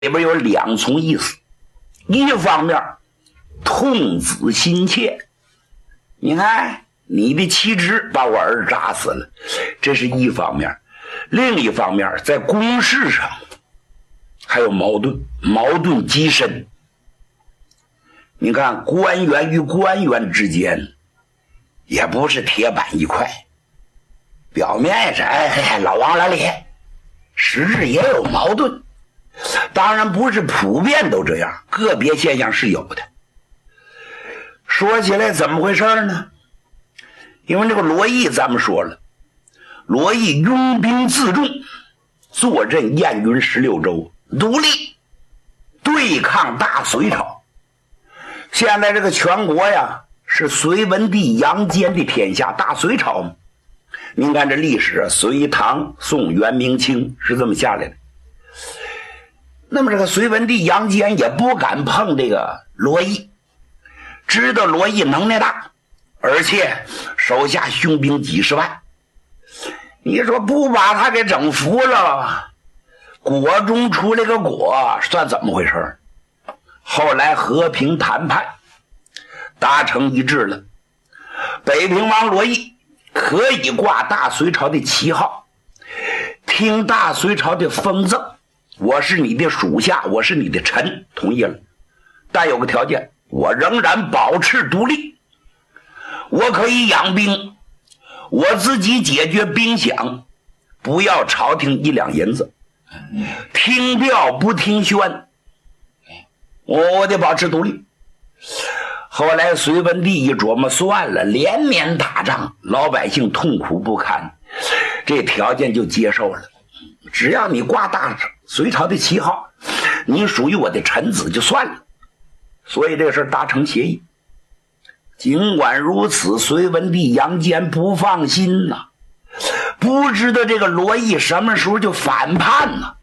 里边有两重意思，一方面痛子心切，你看你的妻侄把我儿扎死了，这是一方面；另一方面在公事上还有矛盾极深。你看官员与官员之间也不是铁板一块，表面上老往来里，实质也有矛盾。当然不是普遍都这样，个别现象是有的。说起来怎么回事呢？因为这个罗毅咱们说了，罗毅拥兵自重，坐镇燕云16州，独立对抗大隋朝。现在这个全国呀是隋文帝杨坚的天下，大隋朝嘛。您看这历史，隋唐宋元明清是这么下来的。那么这个隋文帝杨坚也不敢碰这个罗毅，知道罗毅能耐大，而且手下雄兵几十万，你说不把他给整服了，果中出了个果，算怎么回事？后来和平谈判达成一致了，北平王罗毅可以挂大隋朝的旗号，听大隋朝的封赠，我是你的属下，我是你的臣，同意了。但有个条件，我仍然保持独立，我可以养兵，我自己解决兵饷，不要朝廷1两银子，听调不听宣，我得保持独立。后来隋文帝一琢磨，算了，连绵打仗，老百姓痛苦不堪，这条件就接受了。只要你挂大隋朝的旗号，你属于我的臣子就算了。所以这事达成协议。尽管如此，隋文帝杨坚不放心呐，不知道这个罗毅什么时候就反叛呢。